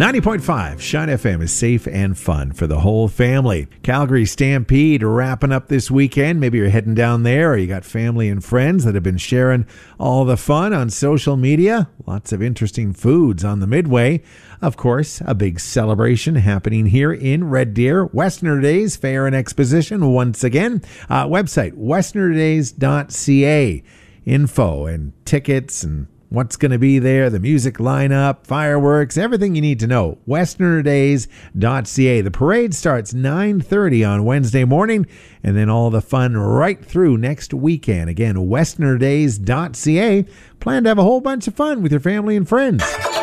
90.5 Shine FM is safe and fun for the whole family. Calgary Stampede wrapping up this weekend. Maybe you're heading down there or you got family and friends that have been sharing all the fun on social media. Lots of interesting foods on the Midway. Of course, a big celebration happening here in Red Deer. Westerner Days Fair and Exposition once again. Website, westernerdays.ca. Info and tickets and what's going to be there, the music lineup, fireworks, everything you need to know. westernerdays.ca. The parade starts 9:30 on Wednesday morning, and then all the fun right through next weekend. Again, westernerdays.ca. Plan to have a whole bunch of fun with your family and friends.